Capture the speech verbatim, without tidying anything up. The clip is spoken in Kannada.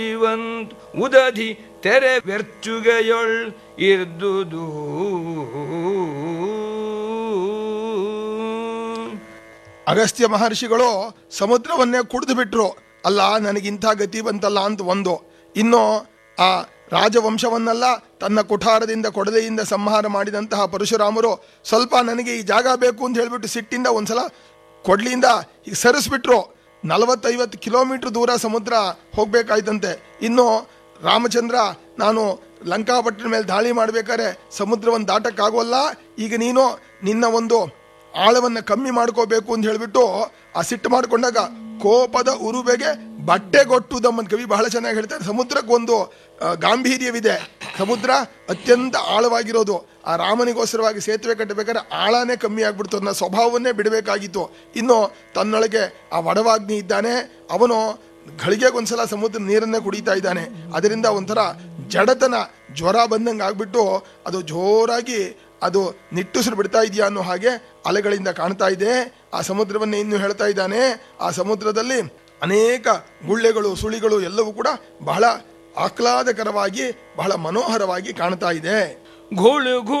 ಇವಂತ್ ಉದಧಿ ತೆರೆ ವ್ಯರ್ಚುಗೆಯೊಳ್ ಇರ್ದುದು. ಅಗಸ್ತ್ಯ ಮಹರ್ಷಿಗಳು ಸಮುದ್ರವನ್ನೇ ಕುಡಿದು ಬಿಟ್ರು. ಅಲ್ಲ, ನನಗಿಂಥ ಗತಿ ಬಂತಲ್ಲ ಅಂತ ಒಂದು. ಇನ್ನು ಆ ರಾಜವಂಶವನ್ನೆಲ್ಲ ತನ್ನ ಕುಠಾರದಿಂದ ಕೊಡದೆಯಿಂದ ಸಂಹಾರ ಮಾಡಿದಂತಹ ಪರಶುರಾಮರು ಸ್ವಲ್ಪ ನನಗೆ ಈ ಜಾಗ ಬೇಕು ಅಂತ ಹೇಳಿಬಿಟ್ಟು ಸಿಟ್ಟಿಂದ ಒಂದ್ಸಲ ಕೊಡ್ಲಿಯಿಂದ ಈಗ ಸರಿಸ್ಬಿಟ್ರು. ನಲವತ್ತೈವತ್ತು ಕಿಲೋಮೀಟರ್ ದೂರ ಸಮುದ್ರ ಹೋಗ್ಬೇಕಾಯ್ತಂತೆ. ಇನ್ನು ರಾಮಚಂದ್ರ, ನಾನು ಲಂಕಾಪಟ್ಟಣ ಮೇಲೆ ದಾಳಿ ಮಾಡ್ಬೇಕಾದ್ರೆ ಸಮುದ್ರವನ್ನು ದಾಟಕ್ಕಾಗೋಲ್ಲ, ಈಗ ನೀನು ನಿನ್ನ ಒಂದು ಆಳವನ್ನು ಕಮ್ಮಿ ಮಾಡ್ಕೋಬೇಕು ಅಂತ ಹೇಳಿಬಿಟ್ಟು ಆ ಸಿಟ್ಟು ಮಾಡಿಕೊಂಡಾಗ ಕೋಪದ ಉರುಬೆಗೆ ಬಟ್ಟೆಗೊಟ್ಟುದಮ್ಮನ್ ಕವಿ ಬಹಳ ಚೆನ್ನಾಗಿ ಹೇಳ್ತಾರೆ. ಸಮುದ್ರಕ್ಕೊಂದು ಗಾಂಭೀರ್ಯವಿದೆ. ಸಮುದ್ರ ಅತ್ಯಂತ ಆಳವಾಗಿರೋದು. ಆ ರಾಮನಿಗೋಸ್ಕರವಾಗಿ ಸೇತುವೆ ಕಟ್ಟಬೇಕಾದ್ರೆ ಆಳನೇ ಕಮ್ಮಿ ಆಗ್ಬಿಡ್ತು, ಅನ್ನೋ ಸ್ವಭಾವವನ್ನೇ ಬಿಡಬೇಕಾಗಿತ್ತು. ಇನ್ನು ತನ್ನೊಳಗೆ ಆ ವಡವಾಗ್ನಿ ಇದ್ದಾನೆ, ಅವನು ಘಳಿಗೆಗೊಂದ್ಸಲ ಸಮುದ್ರ ನೀರನ್ನೇ ಕುಡಿತಾ ಇದ್ದಾನೆ. ಅದರಿಂದ ಒಂಥರ ಜಡತನ, ಜ್ವರ ಬಂದಂಗೆ ಆಗ್ಬಿಟ್ಟು ಅದು ಜೋರಾಗಿ ಅದು ನಿಟ್ಟುಸಿರು ಬಿಡ್ತಾ ಇದೆಯಾ ಅನ್ನೋ ಹಾಗೆ ಅಲೆಗಳಿಂದ ಕಾಣ್ತಾ ಇದೆ. ಆ ಸಮುದ್ರವನ್ನೇ ಇನ್ನು ಹೇಳ್ತಾ ಇದ್ದಾನೆ. ಆ ಸಮುದ್ರದಲ್ಲಿ ಅನೇಕ ಗುಳ್ಳೆಗಳು, ಸುಳಿಗಳು ಎಲ್ಲವೂ ಕೂಡ ಬಹಳ ಆಹ್ಲಾದಕರವಾಗಿ, ಬಹಳ ಮನೋಹರವಾಗಿ ಕಾಣ್ತಾ ಇದೆ. ಘೋಳು